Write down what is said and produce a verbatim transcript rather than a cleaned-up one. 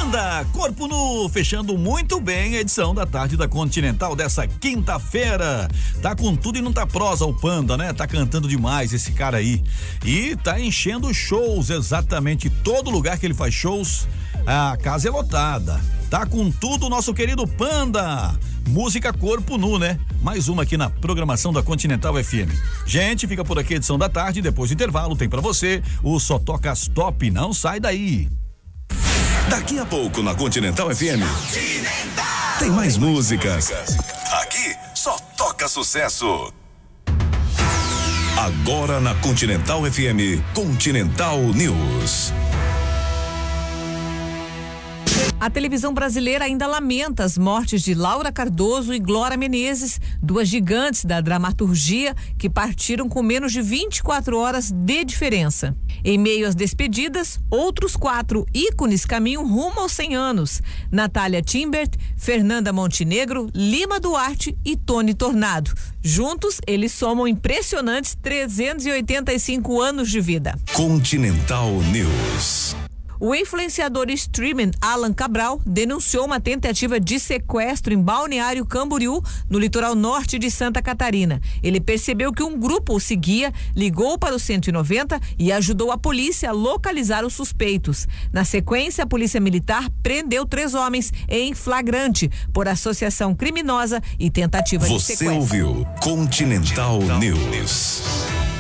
Panda, Corpo Nu, fechando muito bem a edição da tarde da Continental dessa quinta-feira. Tá com tudo e não tá prosa o Panda, né? Tá cantando demais esse cara aí. E tá enchendo shows, exatamente todo lugar que ele faz shows, a casa é lotada. Tá com tudo o nosso querido Panda. Música Corpo Nu, né? Mais uma aqui na programação da Continental F M. Gente, fica por aqui a edição da tarde, depois do intervalo tem pra você o Só Toca as Top, não sai daí. Daqui a pouco na Continental F M tem mais músicas. Aqui só toca sucesso. Agora na Continental F M, Continental News. A televisão brasileira ainda lamenta as mortes de Laura Cardoso e Glória Menezes, duas gigantes da dramaturgia que partiram com menos de vinte e quatro horas de diferença. Em meio às despedidas, outros quatro ícones caminham rumo aos cem anos. Natália Timbert, Fernanda Montenegro, Lima Duarte e Tony Tornado. Juntos, eles somam impressionantes trezentos e oitenta e cinco anos de vida. Continental News. O influenciador streaming Alan Cabral denunciou uma tentativa de sequestro em Balneário Camboriú, no litoral norte de Santa Catarina. Ele percebeu que um grupo o seguia, ligou para o cento e noventa e ajudou a polícia a localizar os suspeitos. Na sequência, a polícia militar prendeu três homens em flagrante por associação criminosa e tentativa Você de sequestro. Você ouviu Continental News.